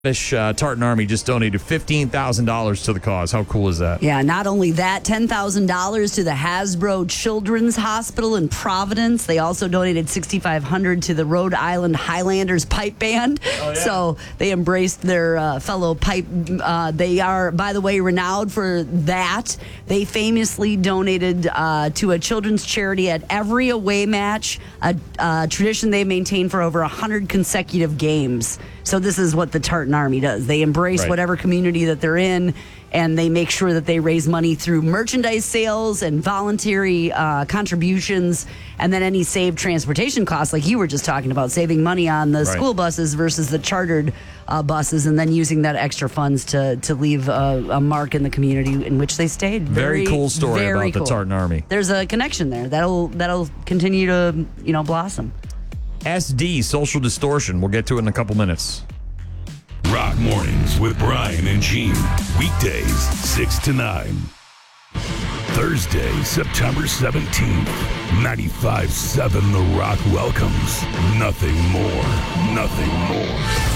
Tartan Army just donated $15,000 to the cause. How cool is that? Yeah, not only that, $10,000 to the Hasbro Children's Hospital in Providence. They also donated $6,500 to the Rhode Island Highlanders Pipe Band. Oh, yeah. So they embraced their fellow pipe. They are, by the way, renowned for that. They famously donated to a children's charity at every away match, a tradition they maintained for over 100 consecutive games. So this is what the Tartan Army does. They embrace whatever community that they're in, and they make sure that they raise money through merchandise sales and voluntary contributions, and then any saved transportation costs, like you were just talking about, saving money on the school buses versus the chartered buses, and then using that extra funds to leave a mark in the community in which they stayed. Very cool story about the Tartan Army. There's a connection there that'll continue to blossom. SD, Social Distortion. We'll get to it in a couple minutes. Rock Mornings with Brian and Gene. Weekdays, 6 to 9. Thursday, September 17th. 95.7 The Rock welcomes. Nothing more. Nothing more.